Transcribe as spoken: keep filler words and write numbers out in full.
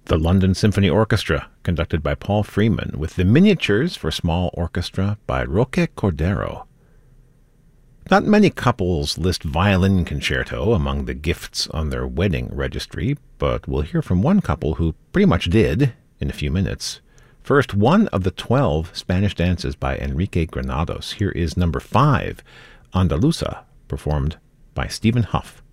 The London Symphony Orchestra, conducted by Paul Freeman, with the Miniatures for Small Orchestra by Roque Cordero. Not many couples list violin concerto among the gifts on their wedding registry, but we'll hear from one couple who pretty much did in a few minutes. First, one of the twelve Spanish dances by Enrique Granados. Here is number five, Andalusa, performed by Stephen Huff.